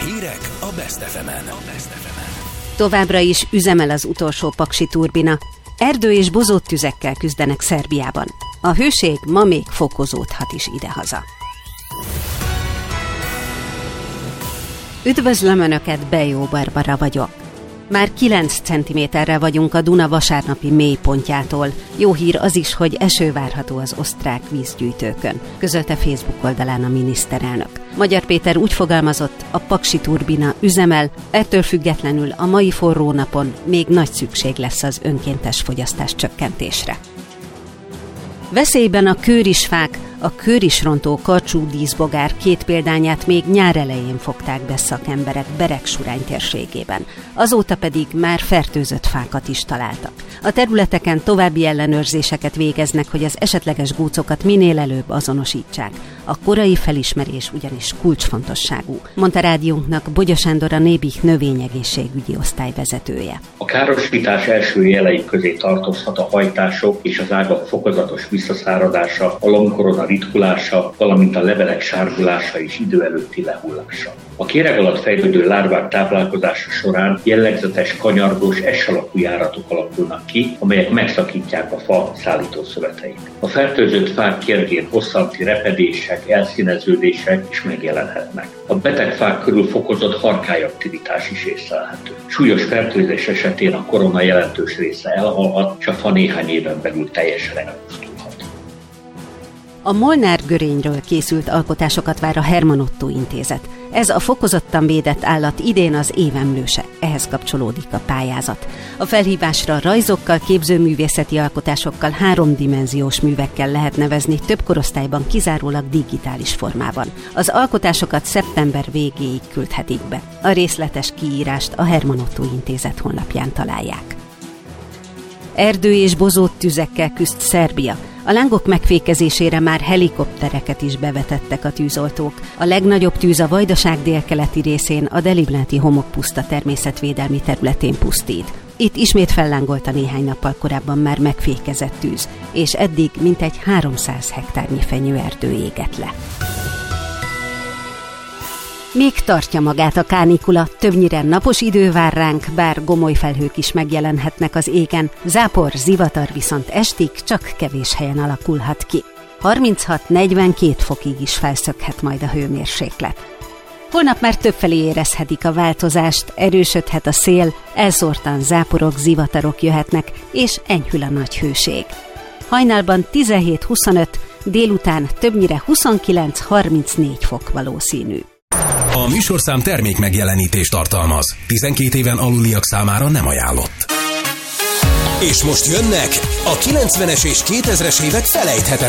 Hírek a Best FM-en. Továbbra is üzemel az utolsó paksi turbina. Erdő- és bozóttüzekkel küzdenek Szerbiában. A hőség ma még fokozódhat is idehaza. Üdvözlöm Önöket, Bejó Barbara vagyok. Már 9 cm-re vagyunk a Duna vasárnapi mélypontjától. Jó hír az is, hogy eső várható az osztrák vízgyűjtőkön, közölte Facebook oldalán a miniszterelnök. Magyar Péter úgy fogalmazott, a paksi turbina üzemel, ettől függetlenül a mai forró napon még nagy szükség lesz az önkéntes fogyasztás csökkentésre. Veszélyben a kőrisfák, a kőrisrontó karcsú díszbogár 2 példányát még nyár elején fogták be szakemberek Beregsurány térségében. Azóta pedig már fertőzött fákat is találtak. A területeken további ellenőrzéseket végeznek, hogy az esetleges gúcokat minél előbb azonosítsák. A korai felismerés ugyanis kulcsfontosságú, mondta rádiónknak Bogya Sándor, a Nébih növényegészségügyi osztály vezetője. A károsítás első jelei közé tartozhat a hajtások és az ágak fokozatos visszaszáradása, a lombkorona ritkulása, valamint a levelek sárgulása és idő előtti lehullása. A kéreg alatt fejlődő lárvák táplálkozása során jellegzetes kanyargós S-alakú járatok alakulnak ki, amelyek megszakítják a fa szállítószöveteit. A fertőzött fák kérgén hosszanti repedések, elszíneződések is megjelenhetnek. A beteg fák körül fokozott harkályaktivitás is észlelhető. Súlyos fertőzés esetén a korona jelentős része elhalhat, és a fa néhány éven belül teljesen elpusztulhat. A Molnár görényről készült alkotásokat vár a Hermann Otto Intézet. Ez a fokozottan védett állat idén az évemlőse, ehhez kapcsolódik a pályázat. A felhívásra rajzokkal, képzőművészeti alkotásokkal, 3-dimenziós művekkel lehet nevezni, több korosztályban kizárólag digitális formában. Az alkotásokat szeptember végéig küldhetik be. A részletes kiírást a Hermann Otto Intézet honlapján találják. Erdő- és bozóttüzekkel küzd Szerbia. A lángok megfékezésére már helikoptereket is bevetettek a tűzoltók. A legnagyobb tűz a Vajdaság délkeleti részén, a Delibláti homokpuszta természetvédelmi területén pusztít. Itt ismét fellángolt a néhány nappal korábban már megfékezett tűz, és eddig mintegy 300 hektárnyi fenyőerdő égett le. Még tartja magát a kánikula, többnyire napos idő vár ránk, bár gomoly felhők is megjelenhetnek az égen, zápor, zivatar viszont estig csak kevés helyen alakulhat ki. 36-42 fokig is felszökhet majd a hőmérséklet. Holnap már többfelé érezhetik a változást, erősödhet a szél, elszórtan záporok, zivatarok jöhetnek, és enyhül a nagy hőség. Hajnalban 17-25, délután többnyire 29-34 fok valószínű. A műsorszám termék megjelenítést tartalmaz. 12 éven aluliak számára nem ajánlott. És most jönnek a 90-es és 2000-es évek felejthetetlen